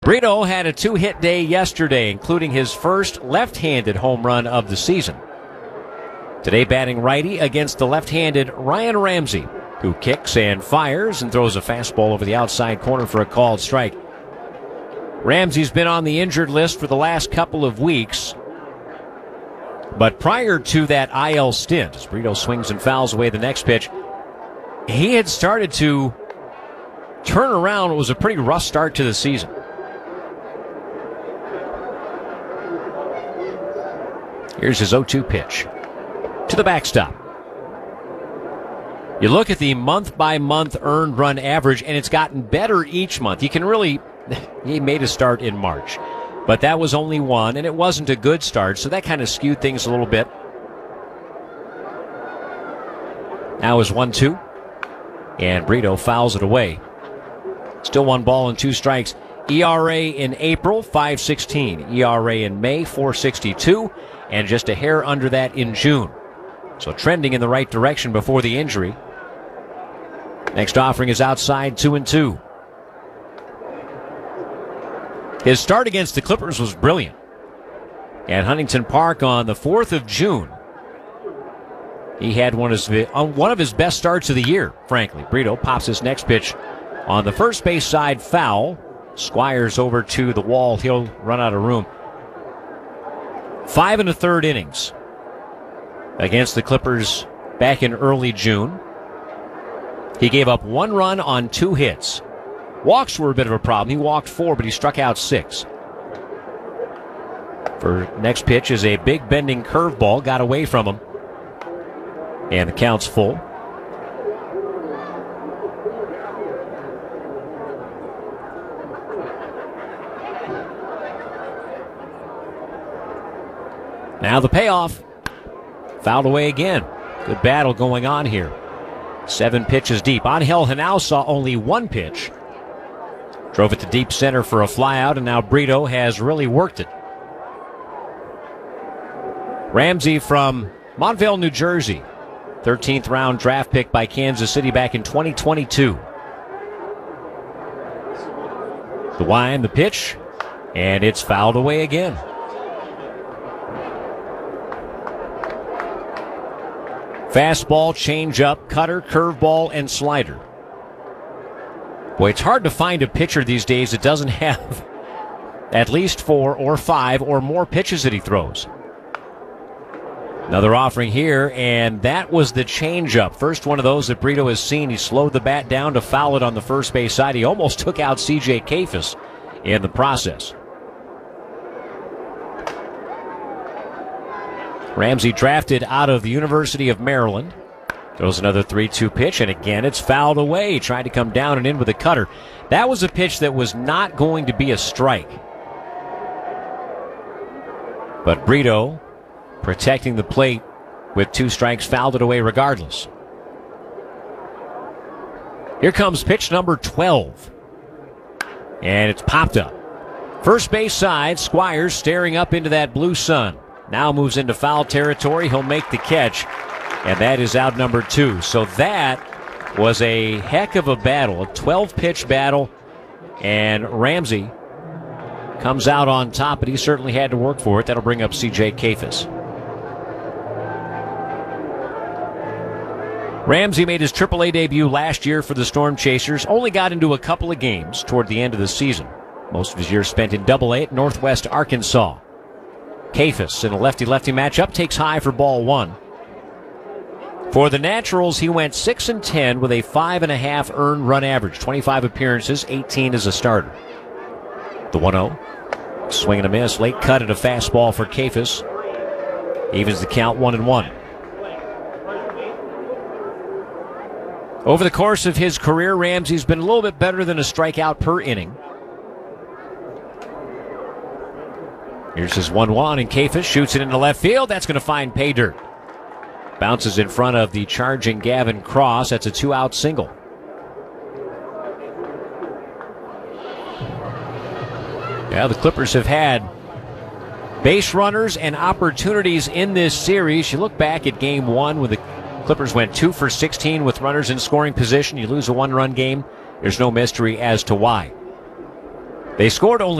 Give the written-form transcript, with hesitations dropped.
Brito had a two-hit day yesterday, including his first left-handed home run of the season. Today batting righty against the left-handed Ryan Ramsey, who kicks and fires and throws a fastball over the outside corner for a called strike. Ramsey's been on the injured list for the last couple of weeks, but prior to that IL stint, as Brito swings and fouls away the next pitch, he had started to turn around. It was a pretty rough start to the season. Here's his 0-2 pitch to the backstop. You look at the month-by-month earned run average, and it's gotten better each month. He made a start in March, but that was only one, and it wasn't a good start, so that kind of skewed things a little bit. Now is 1-2, and Brito fouls it away. Still 1 ball and 2 strikes. ERA in April, 5.16. ERA in May, 4.62. And just a hair under that in June. So trending in the right direction before the injury. Next offering is outside, 2-2. His start against the Clippers was brilliant. At Huntington Park on the 4th of June. He had one of his best starts of the year, frankly. Brito pops his next pitch on the first base side, foul. Squires over to the wall. He'll run out of room. 5 1/3 innings against the Clippers back in early June. He gave up 1 run on 2 hits. Walks were a bit of a problem. He walked 4, but he struck out 6. For next pitch is a big bending curveball. Got away from him. And the count's full. Now the payoff. Fouled away again. Good battle going on here. 7 pitches deep. Angel Henao saw only 1 pitch. Drove it to deep center for a flyout, and now Brito has really worked it. Ramsey from Montvale, New Jersey. 13th round draft pick by Kansas City back in 2022. The wind, the pitch, and it's fouled away again. Fastball, changeup, cutter, curveball, and slider. Boy, it's hard to find a pitcher these days that doesn't have at least 4 or 5 or more pitches that he throws. Another offering here, and that was the changeup. First one of those that Brito has seen. He slowed the bat down to foul it on the first base side. He almost took out C.J. Kayfus in the process. Ramsey drafted out of the University of Maryland. Throws another 3-2 pitch, and again it's fouled away. Tried to come down and in with a cutter. That was a pitch that was not going to be a strike. But Brito, protecting the plate with 2 strikes, fouled it away regardless. Here comes pitch number 12. And it's popped up. First base side, Squires staring up into that blue sun. Now moves into foul territory. He'll make the catch, and that is out number 2. So that was a heck of a battle, a 12-pitch battle, and Ramsey comes out on top, but he certainly had to work for it. That'll bring up C.J. Kayfus. Ramsey made his AAA debut last year for the Storm Chasers, only got into a couple of games toward the end of the season. Most of his years spent in AA at Northwest Arkansas. Kayfus in a lefty-lefty matchup takes high for ball 1. For the Naturals, he went 6-10 with a 5.5 earned run average, 25 appearances, 18 as a starter. The 1-0. Swing and a miss. Late cut at a fastball for Kayfus. Evens the count 1-1. Over the course of his career, Ramsey's been a little bit better than a strikeout per inning. Here's his 1-1, and Kayfus shoots it into left field. That's going to find pay dirt. Bounces in front of the charging Gavin Cross. That's a 2-out single. Yeah, the Clippers have had base runners and opportunities in this series. You look back at Game 1 when the Clippers went 2 for 16 with runners in scoring position. You lose a 1-run game. There's no mystery as to why. They scored only